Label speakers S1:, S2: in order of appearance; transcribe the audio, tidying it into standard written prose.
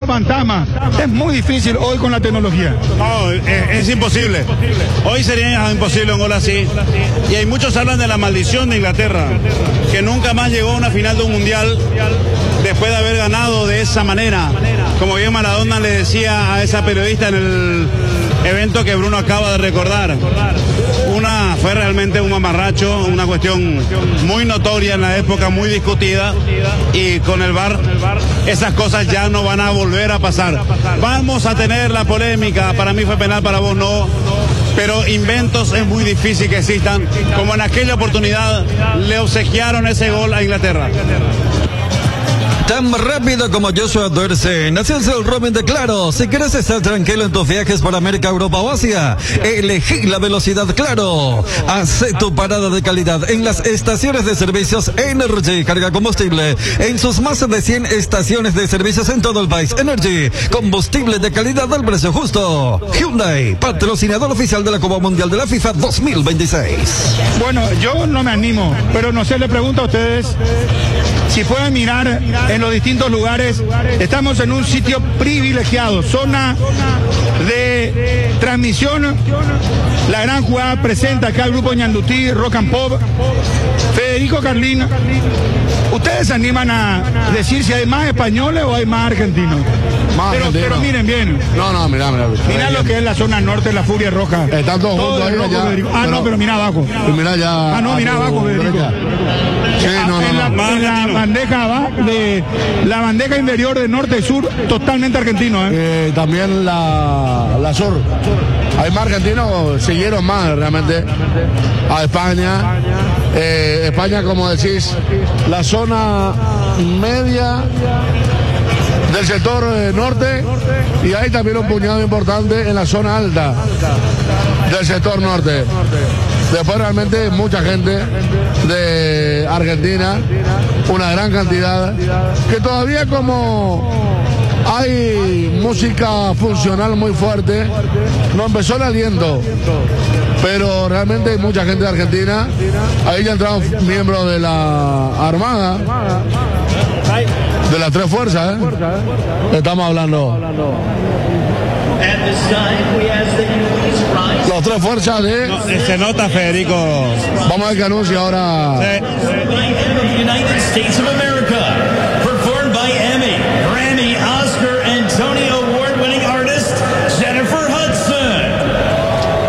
S1: fantasma. Es muy difícil hoy con la tecnología.
S2: No, es imposible. Hoy sería imposible un gol así. Y hay muchos hablan de la maldición de Inglaterra, que nunca más llegó a una final de un mundial después de haber ganado de esa manera. Como bien Maradona le decía a esa periodista en el evento que Bruno acaba de recordar. Fue realmente un mamarracho, una cuestión muy notoria en la época, muy discutida, y con el VAR esas cosas ya no van a volver a pasar. Vamos a tener la polémica, para mí fue penal, para vos no, pero inventos es muy difícil que existan, como en aquella oportunidad le obsequiaron ese gol a Inglaterra.
S3: Tan rápido como Joshua Dorsey. Nació el roaming de Claro. Si quieres estar tranquilo en tus viajes por América, Europa o Asia, elegí la velocidad Claro. Haz tu parada de calidad en las estaciones de servicios Energy. Carga combustible en sus más de 100 estaciones de servicios en todo el país. Energy, combustible de calidad al precio justo. Hyundai, patrocinador oficial de la Copa Mundial de la FIFA 2026.
S1: Bueno, yo no me animo, pero no sé, le pregunto a ustedes si pueden mirar en los distintos lugares. Estamos en un sitio privilegiado, zona de transmisión. La gran jugada presenta acá el grupo Ñandutí, Rock and Pop, Federico Carlín. ¿Ustedes se animan a decir si hay más españoles o hay más argentinos? Pero miren bien.
S4: No, mira.
S1: Mirá lo que es la zona norte, la Furia Roja.
S4: Están todos juntos ahí allá.
S1: No, pero mira abajo.
S4: Mira ya.
S1: Mira abajo, Federico.
S4: Sí,
S1: la bandeja interior de norte y sur, totalmente argentino.
S4: También la sur. Hay más argentinos, siguieron más realmente a España. España, como decís, la zona media del sector norte, y hay también un puñado importante en la zona alta del sector norte. Después realmente mucha gente de Argentina, una gran cantidad, que todavía como hay música funcional muy fuerte, no empezó el aliento, pero realmente hay mucha gente de Argentina. Ahí ya entraron miembros de la Armada, de las tres fuerzas, estamos hablando. Las tres fuerzas de...
S2: No, se nota, Federico.
S4: Vamos a ver qué anuncia ahora.
S2: Sí.